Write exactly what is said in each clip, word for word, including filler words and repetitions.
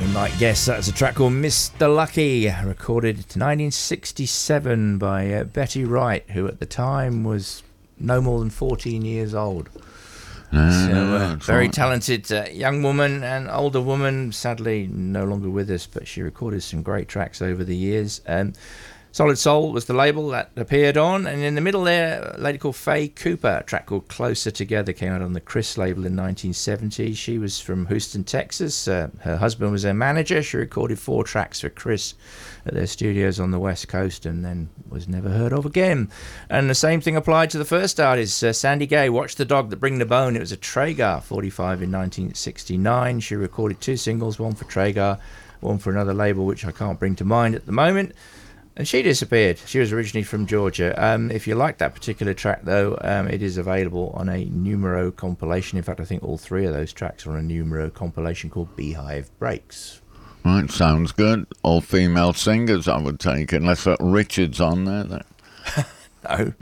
You might guess that's a track called Mister Lucky, recorded in nineteen sixty-seven by uh, Betty Wright, who at the time was no more than fourteen years old. No, so, no, uh, no, very right. talented uh, young woman and older woman, sadly no longer with us, but she recorded some great tracks over the years. Um, Solid Soul was the label that appeared on, and in the middle there, a lady called Faye Cooper, a track called Closer Together, came out on the Chris label in nineteen seventy. She was from Houston, Texas. Uh, her husband was her manager. She recorded four tracks for Chris at their studios on the West Coast and then was never heard of again. And the same thing applied to the first artist, uh, Sandy Gay, Watch the Dog That Bring the Bone. It was a Tragar forty-five in nineteen sixty-nine. She recorded two singles, one for Tragar, one for another label, which I can't bring to mind at the moment. And she disappeared. She was originally from Georgia. Um, if you like that particular track, though, um, it is available on a Numero compilation. In fact, I think all three of those tracks are on a Numero compilation called Beehive Breaks. Right, sounds good. All female singers, I would take, unless uh, Richard's on there. Then. No.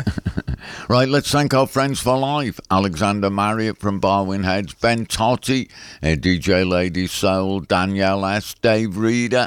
Right, let's thank our friends for life. Alexander Marriott from Barwon Heads, Ben Totti, uh, D J Lady Soul, Danielle S., Dave Reeder,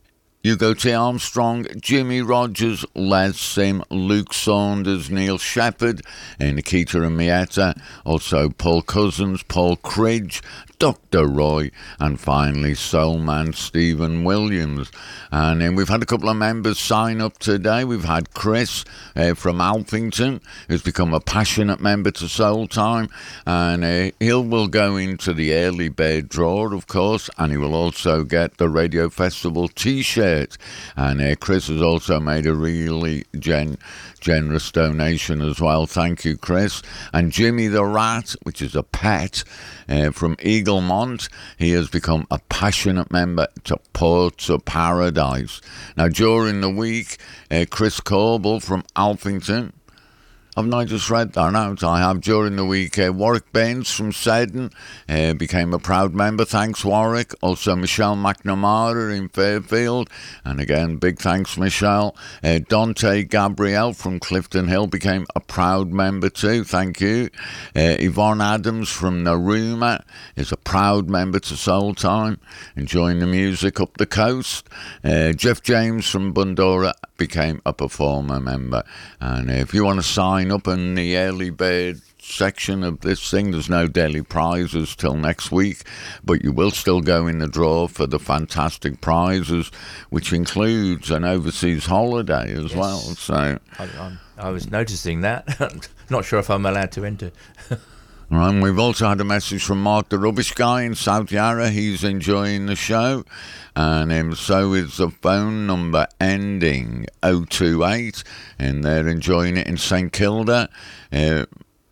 Hugo T. Armstrong, Jimmy Rogers, Les Sim, Luke Saunders, Neil Shepherd, and Nikita and Mietta, also Paul Cousins, Paul Cridge, Doctor Roy, and finally Soulman Stephen Williams. And then we've had a couple of members sign up today. We've had Chris uh, from Alphington, who's become a passionate member to Soul Time, and uh, he will go into the early bird draw, of course, and he will also get the Radio Festival t-shirt. And uh, Chris has also made a really gen- generous donation as well. Thank you, Chris. And Jimmy the Rat, which is a pet uh, from Eaglemont, he has become a passionate member to Ports of Paradise. Now, during the week, uh, Chris Corbell from Alphington, I've not just read that out. I have during the week. Uh, Warwick Baines from Seddon uh, became a proud member. Thanks, Warwick. Also, Michelle McNamara in Fairfield. And again, big thanks, Michelle. Uh, Dante Gabriel from Clifton Hill became a proud member too. Thank you. Uh, Yvonne Adams from Narooma is a proud member to Soul Time, enjoying the music up the coast. Uh, Jeff James from Bundora became a performer member. And if you want to sign up in the early bird section of this thing, there's no daily prizes till next week, but you will still go in the draw for the fantastic prizes, which includes an overseas holiday as yes. well. So I, I, I was noticing that. Not sure if I'm allowed to enter. Right, we've also had a message from Mark the Rubbish Guy in South Yarra. He's enjoying the show, and um, so is the phone number ending oh two eight, and they're enjoying it in St Kilda. Uh,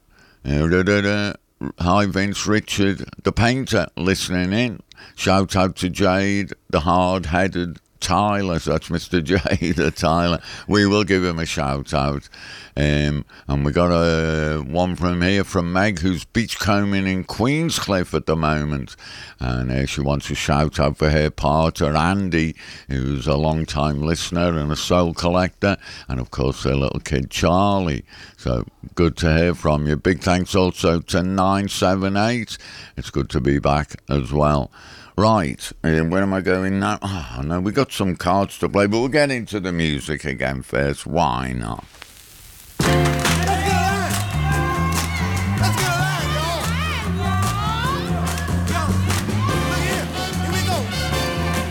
uh, da, da, da. Hi Vince, Richard the painter listening in. Shout out to Jade the hard-headed Tyler, so that's Mister J, the Tyler. We will give him a shout out. Um, and we got a one from here from Meg, who's beachcombing in Queenscliff at the moment. And uh, she wants a shout out for her partner, Andy, who's a long time listener and a soul collector. And of course, their little kid, Charlie. So good to hear from you. Big thanks also to nine seven eight. It's good to be back as well. Right, and where am I going now? Oh, no, we got some cards to play, but we'll get into the music again first. Why not?